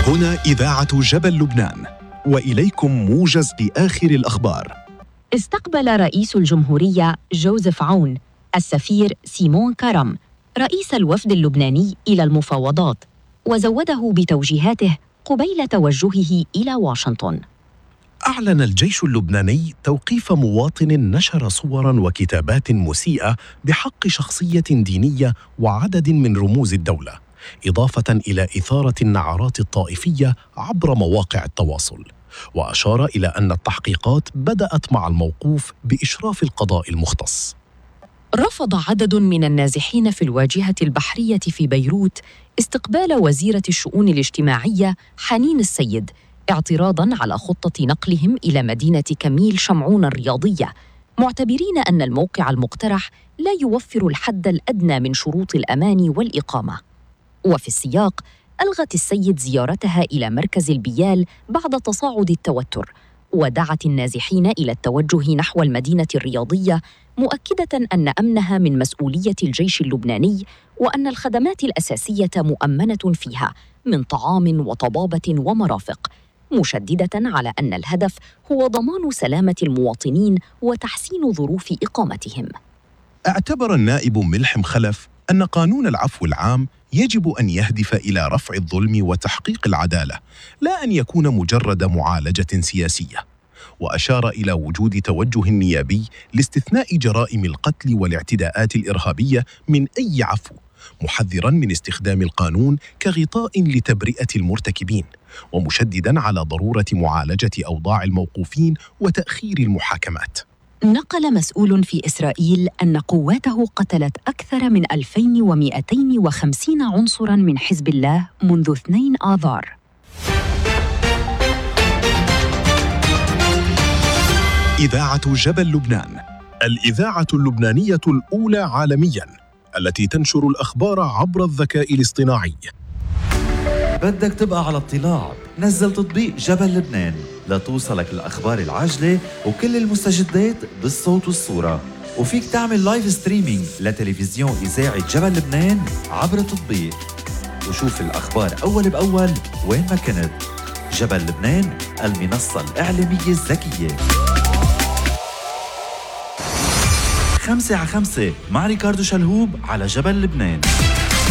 هنا إذاعة جبل لبنان، وإليكم موجز لآخر الأخبار. استقبل رئيس الجمهورية جوزيف عون السفير سيمون كرم رئيس الوفد اللبناني إلى المفاوضات، وزوده بتوجيهاته قبيل توجهه إلى واشنطن. أعلن الجيش اللبناني توقيف مواطن نشر صوراً وكتابات مسيئة بحق شخصية دينية وعدد من رموز الدولة، إضافة إلى إثارة النعرات الطائفية عبر مواقع التواصل. وأشار إلى أن التحقيقات بدأت مع الموقوف بإشراف القضاء المختص. رفض عدد من النازحين في الواجهة البحرية في بيروت استقبال وزيرة الشؤون الاجتماعية حنين السيد، اعتراضاً على خطة نقلهم إلى مدينة كميل شمعون الرياضية، معتبرين أن الموقع المقترح لا يوفر الحد الأدنى من شروط الأمان والإقامة. وفي السياق، ألغت السيد زيارتها إلى مركز البيال بعد تصاعد التوتر، ودعت النازحين إلى التوجه نحو المدينة الرياضية، مؤكدة أن أمنها من مسؤولية الجيش اللبناني، وأن الخدمات الأساسية مؤمنة فيها من طعام وطبابة ومرافق، مشددة على أن الهدف هو ضمان سلامة المواطنين وتحسين ظروف إقامتهم. اعتبر النائب ملحم خلف أن قانون العفو العام يجب أن يهدف إلى رفع الظلم وتحقيق العدالة، لا أن يكون مجرد معالجة سياسية. وأشار إلى وجود توجه نيابي لاستثناء جرائم القتل والاعتداءات الإرهابية من أي عفو، محذراً من استخدام القانون كغطاء لتبرئة المرتكبين، ومشدداً على ضرورة معالجة أوضاع الموقوفين وتأخير المحاكمات. نقل مسؤول في إسرائيل أن قواته قتلت أكثر من 2250 عنصراً من حزب الله منذ 2 آذار. إذاعة جبل لبنان، الإذاعة اللبنانية الأولى عالمياً التي تنشر الأخبار عبر الذكاء الاصطناعي. بدك تبقى على اطلاع؟ نزل تطبيق جبل لبنان لتوصلك الأخبار العاجلة وكل المستجدات بالصوت والصورة، وفيك تعمل لايف ستريمينج لتلفزيون إذاعة جبل لبنان عبر التطبيق، وشوف الأخبار أول بأول وين ما كنت. جبل لبنان، المنصة الإعلامية الذكية. 5 على 5 مع ريكاردو شلهوب على جبل لبنان.